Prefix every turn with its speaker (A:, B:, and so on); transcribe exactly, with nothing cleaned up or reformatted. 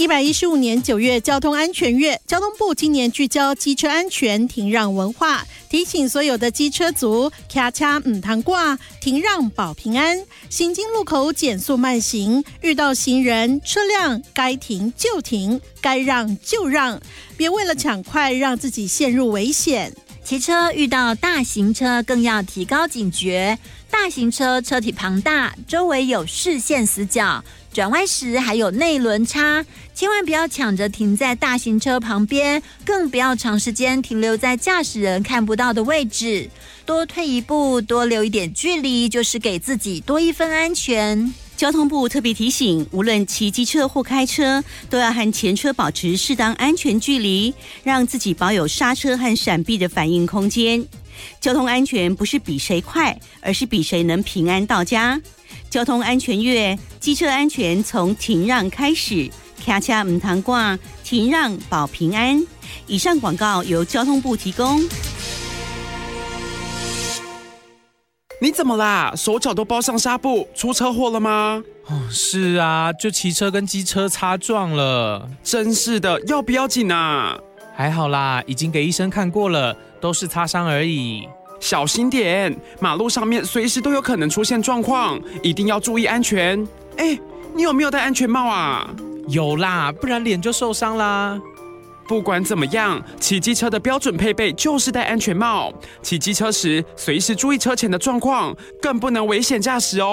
A: 一百一十五年九月交通安全月，交通部今年聚焦机车安全停让文化，提醒所有的机车族卡卡唔通挂，停让保平安。行经路口减速慢行，遇到行人车辆该停就停，该让就让，别为了抢快让自己陷入危险。
B: 骑车遇到大型车更要提高警觉，大型车车体庞大，周围有视线死角，转弯时还有内轮差，千万不要抢着停在大型车旁边，更不要长时间停留在驾驶人看不到的位置，多退一步，多留一点距离，就是给自己多一分安全。
C: 交通部特别提醒，无论骑机车或开车，都要和前车保持适当安全距离，让自己保有刹车和闪避的反应空间。交通安全不是比谁快，而是比谁能平安到家。交通安全月，机车安全从停让开始，卡卡唔通挂，停让保平安。以上广告由交通部提供。
D: 你怎么啦？手脚都包上纱布，出车祸了吗？
E: 哦，是啊，就骑车跟机车擦撞了。
D: 真是的，要不要紧啊？
E: 还好啦，已经给医生看过了，都是擦伤而已。
D: 小心点，马路上面随时都有可能出现状况，一定要注意安全。哎，你有没有戴安全帽啊？
E: 有啦，不然脸就受伤啦。
D: 不管怎么样，骑机车的标准配备就是戴安全帽。骑机车时，随时注意车前的状况，更不能危险驾驶哦。